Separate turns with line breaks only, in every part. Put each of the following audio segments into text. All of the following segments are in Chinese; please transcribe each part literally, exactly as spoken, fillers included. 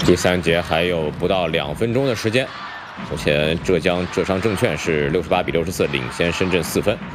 第三节还有不到两分钟的时间，目前浙江浙商证券是六十八比六十四领先深圳四分。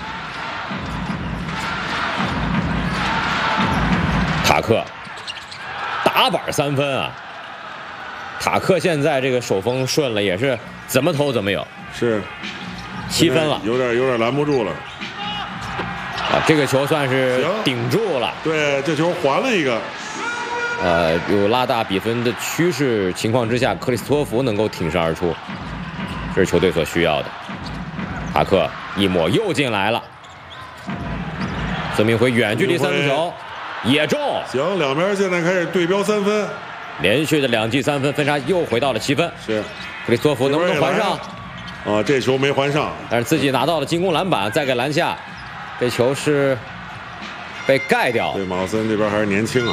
塔克打板三分啊！塔克现在这个手风顺了，也是怎么投怎么有，
是
七分了，
有点有点拦不住了。
啊，这个球算是顶住了。
对，这球还了一个。
呃，有拉大比分的趋势情况之下，克里斯托弗能够挺身而出，这是球队所需要的。塔克一抹又进来了，孙铭徽远距离三分球也中。
行，两边现在开始对标三分，
连续的两记三分，分差又回到了七分。
是，
克里斯托弗能不能还上？
啊，这球没还上，
但是自己拿到了进攻篮板，再给篮下，这球是被盖掉。
对，马奥森这边还是年轻啊。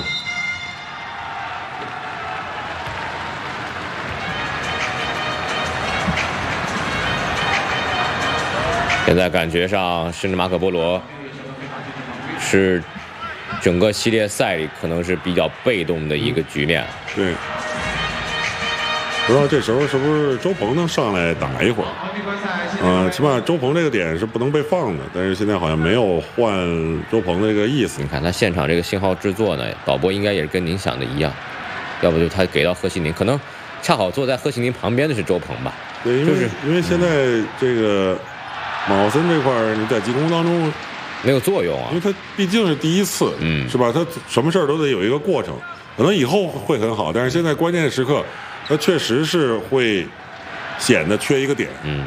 现在感觉上，甚至马可波罗是整个系列赛里可能是比较被动的一个局面。
对，不知道这时候是不是周鹏能上来打一会儿？呃，起码周鹏这个点是不能被放的，但是现在好像没有换周鹏的这个意思。
你看他现场这个信号制作呢，导播应该也是跟您想的一样，要不就他给到贺西宁，可能恰好坐在贺西宁旁边的是周鹏吧？
对，因为、就是、因为现在这个。马奥森这块你在进攻当中
没有作用啊，
因为他毕竟是第一次，
嗯，
是吧？他什么事儿都得有一个过程，可能以后会很好，但是现在关键时刻，他确实是会显得缺一个点。
嗯，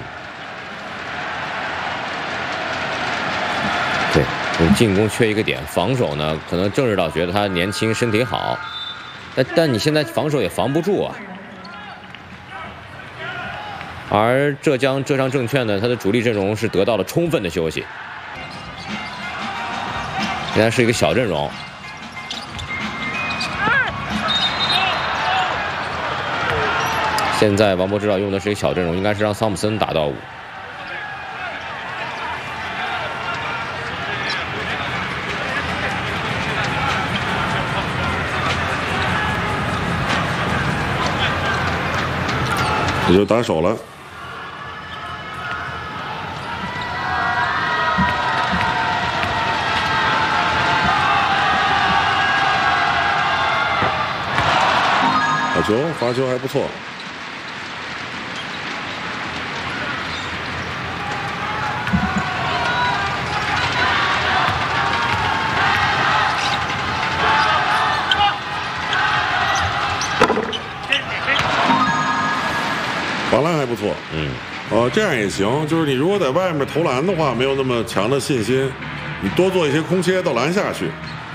对，进攻缺一个点，防守呢，可能郑指导觉得他年轻身体好，但但你现在防守也防不住啊。而浙江浙商证券呢，它的主力阵容是得到了充分的休息，现在是一个小阵容。现在王博指导用的是一个小阵容，应该是让桑普森打到五。
也就打手了。好球，罚球还不错。防篮还不错，
嗯，
呃，这样也行。就是你如果在外面投篮的话，没有那么强的信心，你多做一些空切到篮下去。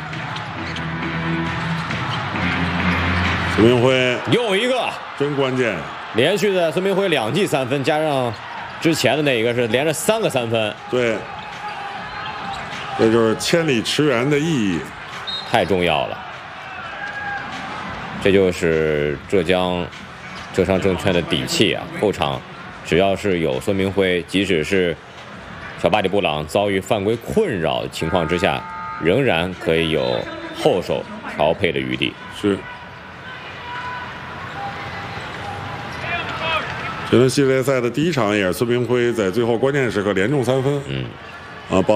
孙铭徽
又一个，
真关键！
连续的孙铭徽两记三分，加上之前的那一个是连着三个三分。
对，这就是千里驰援的意义，
太重要了。这就是浙江浙商证券的底气啊！后场只要是有孙铭徽，即使是小巴里布朗遭遇犯规困扰的情况之下，仍然可以有后手调配的余地。
是。这轮系列赛的第一场也是孙铭徽在最后关键时刻连中三分，
嗯，
啊。